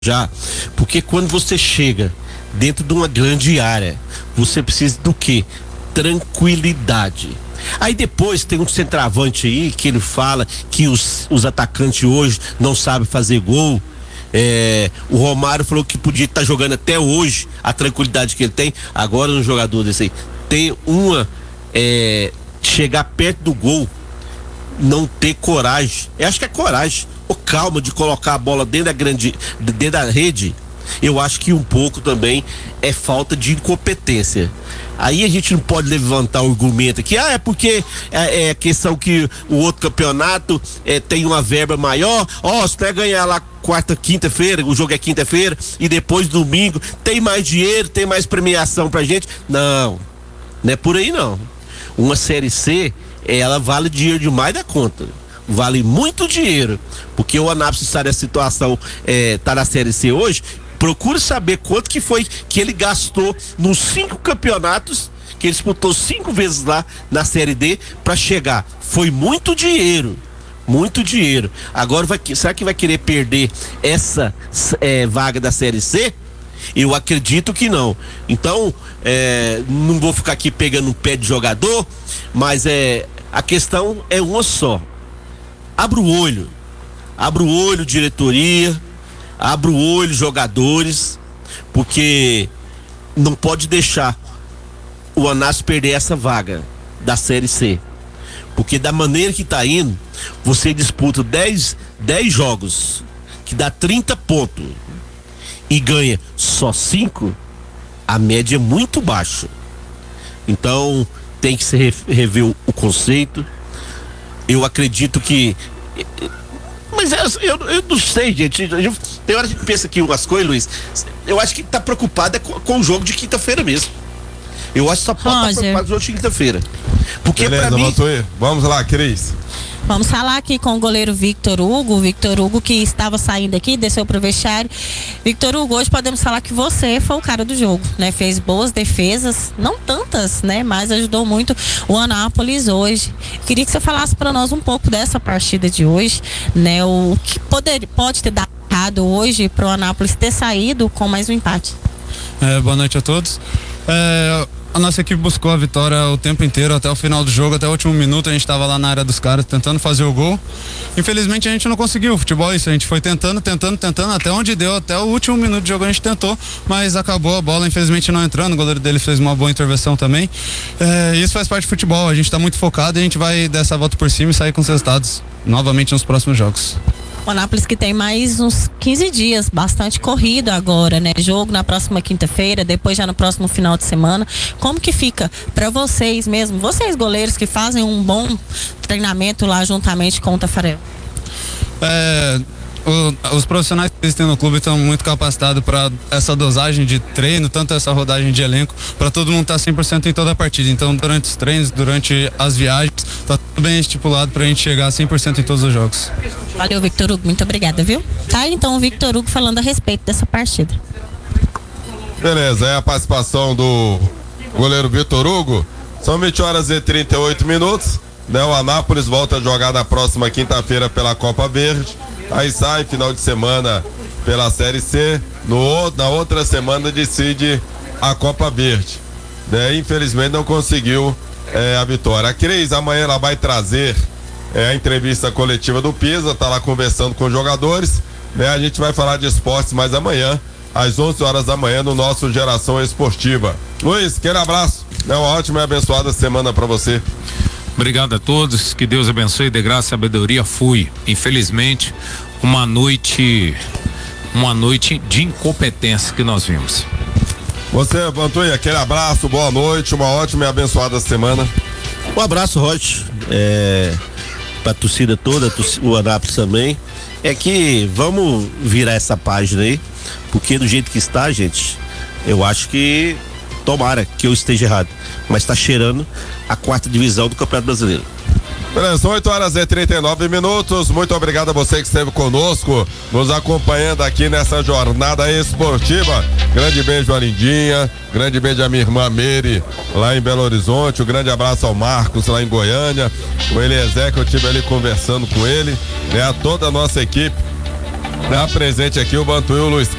já, porque quando você chega dentro de uma grande área, você precisa do quê? Tranquilidade. Aí depois tem um centroavante aí que ele fala que os atacantes hoje não sabem fazer gol. O Romário falou que podia estar jogando até hoje, a tranquilidade que ele tem. Agora um jogador desse aí tem chegar perto do gol, não ter coragem. Eu acho que é coragem ou calma de colocar a bola dentro da rede. Eu acho que um pouco também é falta de incompetência. Aí a gente não pode levantar o argumento aqui, é porque é questão que o outro campeonato tem uma verba maior, se tu ganhar lá quarta, quinta-feira, o jogo é quinta-feira, e depois domingo, tem mais dinheiro, tem mais premiação pra gente. Não é por aí não. Uma Série C, ela vale dinheiro demais da conta. Vale muito dinheiro, porque o Anápolis está nessa situação, tá na Série C hoje. Procure saber quanto que foi que ele gastou nos 5 campeonatos, que ele disputou 5 vezes lá na Série D para chegar. Foi muito dinheiro, muito dinheiro. Agora será que vai querer perder essa vaga da Série C? Eu acredito que não. Então, não vou ficar aqui pegando um pé de jogador, mas a questão é uma só. Abra o olho, diretoria. Abra o olho, jogadores, porque não pode deixar o Anápolis perder essa vaga da Série C. Porque da maneira que tá indo, você disputa 10 jogos, que dá 30 pontos, e ganha só 5, a média é muito baixa. Então, tem que se rever o conceito. Eu acredito que... Mas eu não sei, gente. Tem hora que a gente pensa aqui umas coisas, Luiz. Eu acho que tá preocupado com o jogo de quinta-feira mesmo. Eu acho que só pode estar preocupado com o jogo de quinta-feira. Porque beleza, pra mim... Vamos lá, Cris. Vamos falar aqui com o goleiro Victor Hugo que estava saindo aqui, desceu pro vestiário. Victor Hugo, hoje podemos falar que você foi o cara do jogo, né? Fez boas defesas, não tantas, né? Mas ajudou muito o Anápolis hoje. Queria que você falasse para nós um pouco dessa partida de hoje, né? O que pode ter dado errado hoje pro Anápolis ter saído com mais um empate. Boa noite a todos. A nossa equipe buscou a vitória o tempo inteiro, até o final do jogo, até o último minuto a gente estava lá na área dos caras tentando fazer o gol. Infelizmente a gente não conseguiu. O futebol é isso, a gente foi tentando, até onde deu, até o último minuto de jogo a gente tentou, mas acabou a bola infelizmente não entrando. O goleiro dele fez uma boa intervenção também. Isso faz parte do futebol, a gente está muito focado e a gente vai dar essa volta por cima e sair com os resultados novamente nos próximos jogos. O Anápolis que tem mais uns 15 dias, bastante corrido agora, né? Jogo na próxima quinta-feira, depois já no próximo final de semana. Como que fica para vocês mesmo, vocês goleiros que fazem um bom treinamento lá juntamente com o Tafarel? Os profissionais que existem no clube estão muito capacitados para essa dosagem de treino, tanto essa rodagem de elenco, para todo mundo estar 100% em toda a partida. Então, durante os treinos, durante as viagens, está tudo bem estipulado para a gente chegar a 100% em todos os jogos. Valeu, Victor Hugo, muito obrigada, viu? Tá, então o Victor Hugo falando a respeito dessa partida. Beleza, é a participação do goleiro Victor Hugo. São 20h38, né? O Anápolis volta a jogar na próxima quinta-feira pela Copa Verde. Aí sai, final de semana pela Série C. Na outra semana decide a Copa Verde, né? Infelizmente não conseguiu a vitória. A Cris, amanhã ela vai trazer a entrevista coletiva do Pisa, tá lá conversando com os jogadores, né? A gente vai falar de esportes mais amanhã, às 11h da manhã, no nosso Geração Esportiva. Luiz, aquele abraço, né? Uma ótima e abençoada semana para você. Obrigado a todos, que Deus abençoe, de graça e sabedoria. Infelizmente, uma noite de incompetência que nós vimos. Você, Antônio, aquele abraço, boa noite, uma ótima e abençoada semana. Um abraço, Rocha, pra torcida toda, o Anápolis também. É que vamos virar essa página aí, porque do jeito que está, gente, eu acho que tomara que eu esteja errado, mas tá cheirando a 4ª divisão do Campeonato Brasileiro. Beleza, são 8h39. Muito obrigado a você que esteve conosco, nos acompanhando aqui nessa jornada esportiva. Grande beijo a Lindinha, grande beijo a minha irmã Meire, lá em Belo Horizonte. Um grande abraço ao Marcos, lá em Goiânia. O Eliezer, que eu estive ali conversando com ele, né? A toda a nossa equipe Dá presente aqui o Bantu e o Luiz